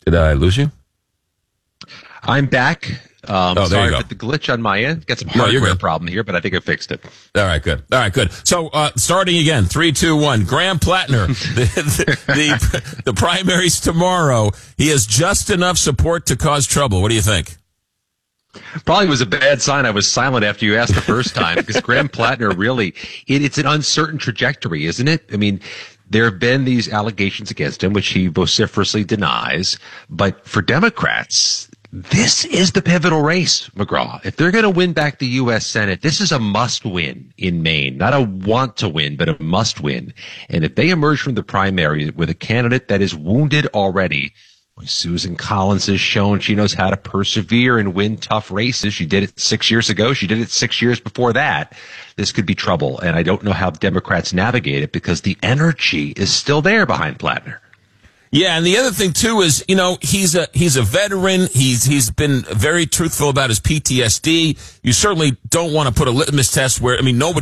Did I lose you? I'm back. There Sorry you go. for the glitch on my end. Got some you're hardware good. problem here, but I think I fixed it. All right, good. So, starting again, 3, 2, 1. Graham Plattner, the primaries tomorrow. He has just enough support to cause trouble. What do you think? Probably was a bad sign I was silent after you asked the first time, because Graham Plattner really, it's an uncertain trajectory, isn't it? I mean, there have been these allegations against him, which he vociferously denies. But for Democrats, this is the pivotal race, McGraw. If they're going to win back the U.S. Senate, this is a must-win in Maine. Not a want-to-win, but a must-win. And if they emerge from the primary with a candidate that is wounded already, Susan Collins has shown she knows how to persevere and win tough races. She did it 6 years ago. She did it 6 years before that. This could be trouble. And I don't know how Democrats navigate it, because the energy is still there behind Plattner. Yeah, and the other thing too is, he's a veteran. He's been very truthful about his PTSD. You certainly don't want to put a litmus test where, nobody